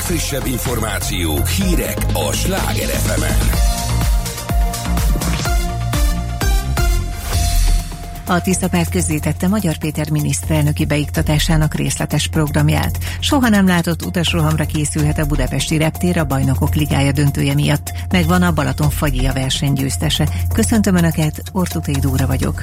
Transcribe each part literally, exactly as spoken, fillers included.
legfrissebb információk, hírek a Sláger ef emen. A Tiszta Párt közzétette Magyar Péter miniszterelnöki beiktatásának részletes programját. Soha nem látott utasrohamra készülhet a budapesti reptér a Bajnokok Ligája döntője miatt. Megvan a Balaton-Fagyi verseny győztese. Köszöntöm Önöket, Ortukai Dóra vagyok.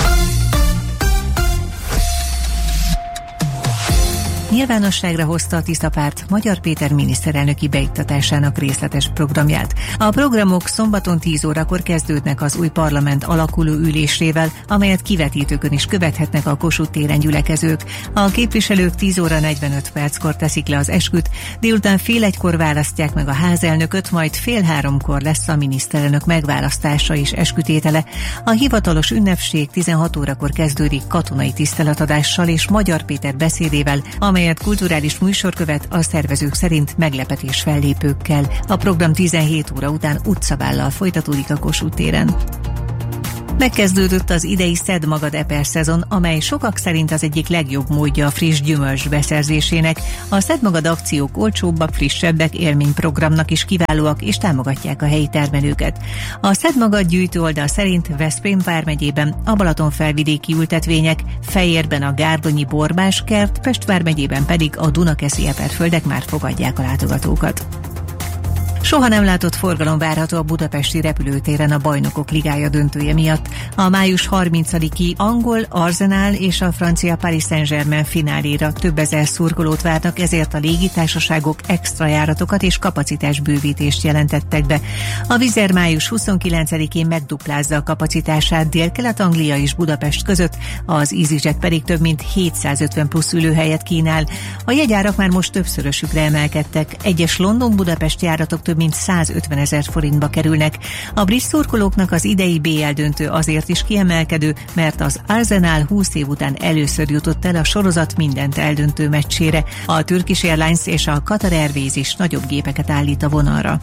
Nyilvánosságra hozta a Tiszta Párt Magyar Péter miniszterelnöki beiktatásának részletes programját. A programok szombaton tíz órakor kezdődnek az új parlament alakuló ülésével, amelyet kivetítőkön is követhetnek a Kossuth téren gyülekezők. A képviselők tíz óra negyvenöt perckor teszik le az esküt, délután fél egykor választják meg a házelnököt, majd fél háromkor lesz a miniszterelnök megválasztása és eskütétele. A hivatalos ünnepség tizenhat órakor kezdődik katonai tiszteletadással és Magyar Péter beszédével, amelyet kulturális műsor követ, a szervezők szerint meglepetés fellépőkkel. A program tizenhét óra után utcabállal folytatódik a Kossuth téren. Megkezdődött az idei Szedd Magad Eper szezon, amely sokak szerint az egyik legjobb módja a friss gyümölcs beszerzésének. A Szedd Magad akciók olcsóbbak, frissebbek, élményprogramnak is kiválóak és támogatják a helyi termelőket. A Szedd Magad gyűjtő oldal szerint Veszprém vármegyében a Balatonfelvidéki ültetvények, Fejérben a Gárdonyi Borbás kert, Pest vármegyében pedig a Dunakeszi eperföldek már fogadják a látogatókat. Soha nem látott forgalom várható a budapesti repülőtéren a Bajnokok Ligája döntője miatt. A május harmincadiki angol Arsenal és a francia Paris Saint-Germain fináléra több ezer szurkolót várnak, ezért a légitársaságok extra járatokat és kapacitásbővítést jelentettek be. A Wizz Air május huszonkilencedikén megduplázza a kapacitását Dél-Kelet-Anglia és Budapest között, az EasyJet pedig több mint hétszázötven plusz ülőhelyet kínál. A jegyárak már most többszörösükre emelkedtek, egyes London-Budapest járatok több mint százötven ezer forintba kerülnek. A brit szurkolóknak az idei bé el döntő azért is kiemelkedő, mert az Arsenal húsz év után először jutott el a sorozat mindent eldöntő meccsére. A Turkish Airlines és a Qatar Airways is nagyobb gépeket állít a vonalra.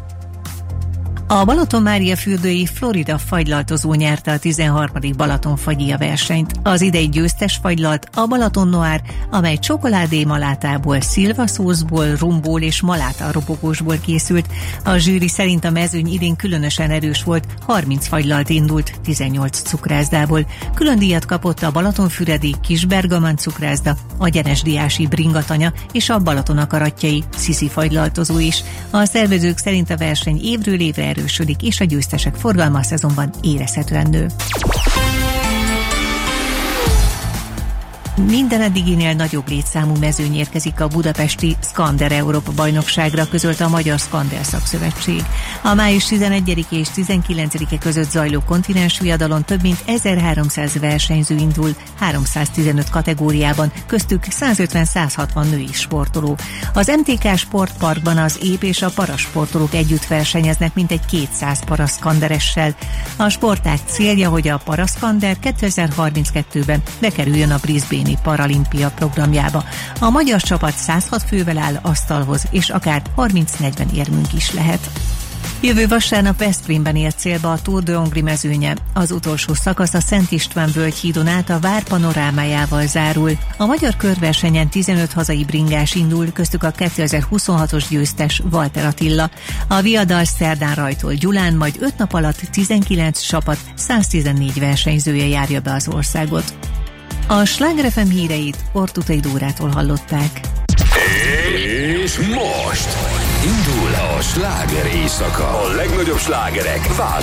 A Balaton-Mária-fürdői Florida fagylaltozó nyerte a tizenharmadik Balaton-Fagyi versenyt. Az idei győztes fagylalt a Balaton Noir, amely csokoládé malátából, szilvaszószból, rumból és maláta robogósból készült. A zsűri szerint a mezőny idén különösen erős volt, harminc fagylalt indult, tizennyolc cukrászdából. Külön díjat kapott a Balatonfüredi Kisbergaman cukrászda, a Gyenesdiási Bringatanya és a Balaton akaratjai Sziszi fagylaltozó is. A szervezők szerint a verseny évről évre erősödik, és a győztesek forgalma a szezonban érezhetően nő. Minden eddiginél nagyobb létszámú mezőny érkezik a budapesti Skander Európa bajnokságra, közölte a Magyar Skander Szakszövetség. A május tizenegyedike és tizenkilencedike között zajló kontinens viadalon több mint ezerháromszáz versenyző indul háromszáztizenöt kategóriában, köztük százötven-százhatvan női sportoló. Az em té ká sportparkban az ép és a parasportolók együtt versenyeznek mintegy kétszáz paraszkanderessel. A sportág célja, hogy a paraszkander kétezer-harminckettőben bekerüljön a Brisbane Paralimpia programjába. A magyar csapat százhat fővel áll asztalhoz, és akár harminc-negyven érmünk is lehet. Jövő vasárnap Veszprémben ér célba a Tour de Hongrie mezőnye. Az utolsó szakasz a Szent István völgyhídon át a vár panorámájával zárul. A magyar körversenyen tizenöt hazai bringás indul, köztük a kétezer-huszonhatos győztes Walter Attila. A viadal szerdán rajtol Gyulán, majd öt nap alatt tizenkilenc csapat, száztizennégy versenyzője járja be az országot. A Sláger ef em híreit Ortukai Dórától hallották. És most indul a sláger éjszaka. A legnagyobb slágerek vált